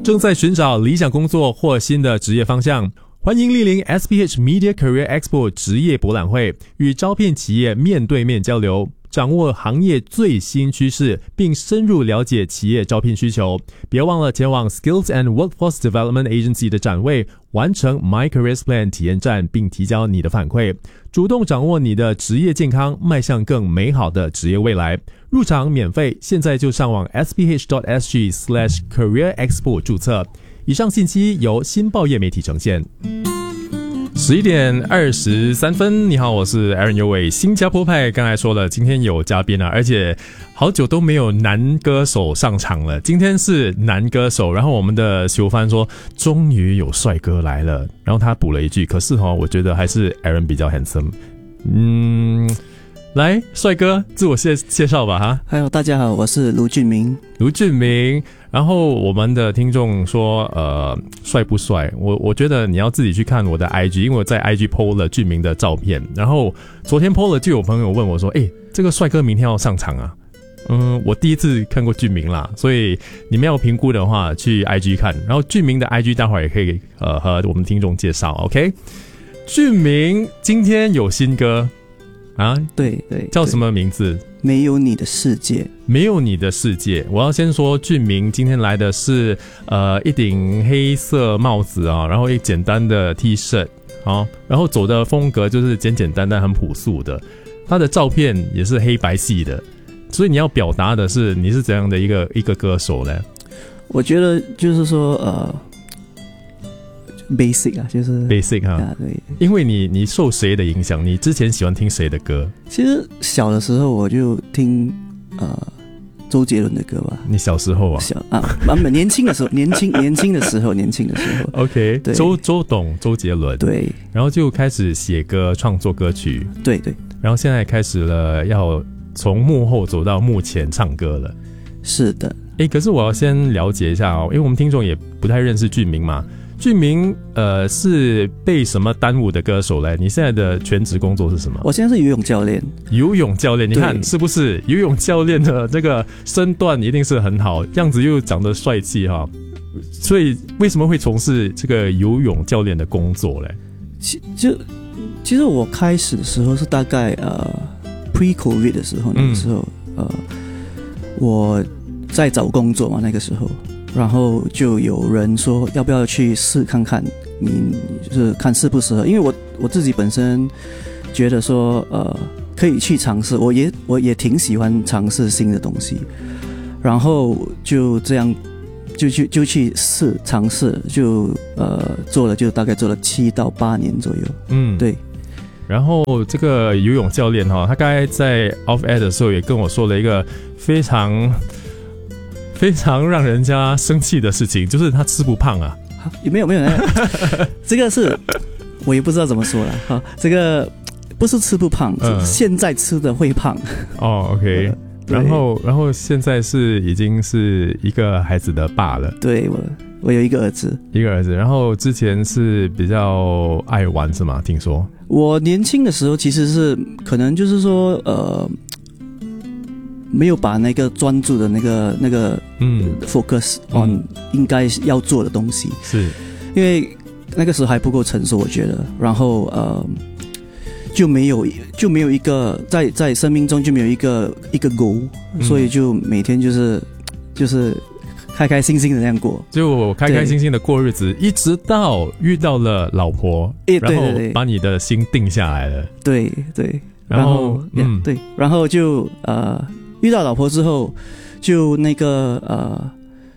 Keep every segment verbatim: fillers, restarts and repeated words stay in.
正在寻找理想工作或新的职业方向，欢迎莅临 S P H Media Career Expo 职业博览会，与招聘企业面对面交流，掌握行业最新趋势，并深入了解企业招聘需求。别忘了前往 Skills and Workforce Development Agency 的展位，完成 My Careers Plan 体验站，并提交你的反馈，主动掌握你的职业健康，迈向更美好的职业未来。入场免费，现在就上网 s p h dot s g slash career expo 注册。以上信息由新报业媒体呈现。十一点二十三分，你好，我是 Aaron 尤伟，新加坡派。刚才说了，今天有嘉宾啊，而且好久都没有男歌手上场了，今天是男歌手。然后我们的修帆说，终于有帅哥来了，然后他补了一句，可是齁，我觉得还是 Aaron 比较 handsome。嗯，来，帅哥，自我介介绍吧哈。 Hello， 大家好，我是卢俊明。 卢俊明，然后我们的听众说，呃，帅不帅？我我觉得你要自己去看我的 I G， 因为我在 I G po 了俊明的照片。然后昨天 po 了，就有朋友问我说，诶，这个帅哥明天要上场啊？嗯，我第一次看过俊明啦，所以你们要评估的话，去 I G 看。然后俊明的 I G 待会儿也可以呃和我们听众介绍 ，OK？ 俊明今天有新歌。啊， 对对， 叫什么名字？ 没有你的世界。 没有你的世界。我要先说，俊明今天来的是呃一顶黑色帽子啊，然后一简单的 T 恤啊，然后走的风格就是简简单单很朴素的。他的照片也是黑白系的，所以你要表达的是你是怎样的一个一个歌手呢？ 我觉得就是说呃。basic 啊，就是 basic 啊， 对， 因为你你受谁的影响？你之前喜欢听谁的歌？ 其实小的时候我就听呃周杰伦的歌吧。 你小时候啊？ 小啊，啊年轻的时候，年轻年轻的时候，年轻的时候。 OK， 周周董、周杰伦， 对， 然后就开始写歌、创作歌曲， 对对， 然后现在开始了要从幕后走到幕前唱歌了。 是的， 哎，可是我要先了解一下哦，因为我们听众也不太认识俊明嘛。俊明，呃，是被什么耽误的歌手嘞？你现在的全职工作是什么？ 我现在是游泳教练。 游泳教练，你看是不是？游泳教练的这个身段一定是很好，样子又长得帅气哈。所以为什么会从事这个游泳教练的工作嘞？ 其就其实我开始的时候是大概呃 pre-COVID 的时候，那个时候、嗯、呃我在找工作嘛，那个时候。然后就有人说要不要去试看看，你就是看适不适合，因为我我自己本身觉得说呃可以去尝试，我也我也挺喜欢尝试新的东西，然后就这样就去就去试尝试，就呃做了就大概做了七到八年左右，嗯，对。 然后这个游泳教练哈，他刚才在 off air 的时候也跟我说了一个非常。非常让人家生气的事情，就是他吃不胖啊。 没有没有，这个是我也不知道怎么说了哈。这个不是吃不胖，嗯、是现在吃的会胖。 哦 ，OK、呃。然后然后现在是已经是一个孩子的爸了。 对，我我有一个儿子， 一个儿子。然后之前是比较爱玩是吗？听说我年轻的时候其实是可能就是说呃。没有把那个专注的那个那个嗯 focus on 应该要做的东西， 是因为那个时候还不够成熟，我觉得，然后呃就没有就没有一个在在生命中就没有一个一个 goal、嗯、所以就每天就是就是开开心心的那样过， 就开开心心的过日子，一直到遇到了老婆，然后把你的心定下来了， 对对， 然后嗯对，然后就呃。遇到老婆之后，就那个呃，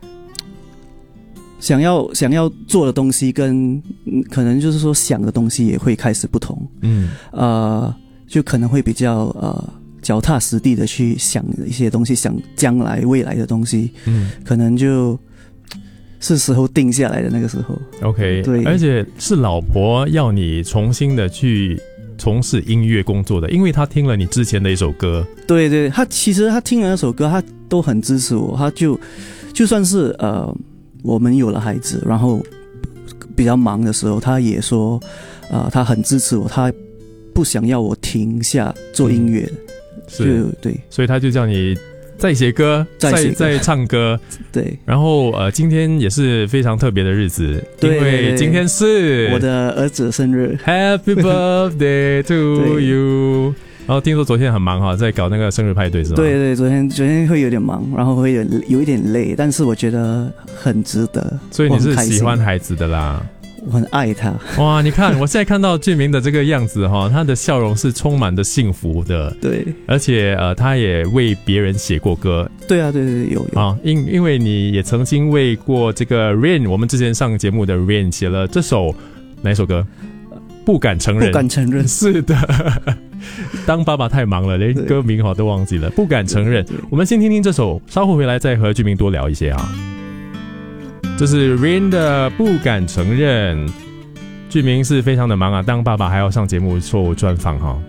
想要想要做的东西跟可能就是说想的东西也会开始不同，嗯，呃，就可能会比较呃脚踏实地的去想一些东西，想将来未来的东西，嗯，可能就是时候定下来的那个时候。 OK， 对， 而且是老婆要你重新的去。从事音乐工作的，因为他听了你之前的一首歌， 对对，他其实他听了那首歌，他都很支持我，他就就算是呃我们有了孩子，然后比较忙的时候，他也说，呃他很支持我，他不想要我停下做音乐， 嗯、是， 对， 所以他就叫你在写歌， 在写歌在唱歌， 对。 然后呃，今天也是非常特别的日子， 对对对， 因为今天是我的儿子生日 ，Happy Birthday to you。然后听说昨天很忙哈，在搞那个生日派对是吗？ 对对，昨天昨天会有点忙，然后会有有一点累，但是我觉得很值得。 所以你是喜欢孩子的啦？ 我很爱他。 哇，你看我现在看到俊明的这个样子哈，他的笑容是充满的幸福的。 对， 而且呃，他也为别人写过歌。 对啊，对对对，有有啊，因因为你也曾经为过这个 Rain， 我们之前上节目的 Rain 写了这首哪一首歌？不敢承认， 不敢承认。 是的，当爸爸太忙了，连歌名好都忘记了。不敢承认。我们先听听这首，稍后回来再和俊明多聊一些啊。这是 Rain 的不敢承认。俊明是非常的忙啊，当爸爸还要上节目做专访哈。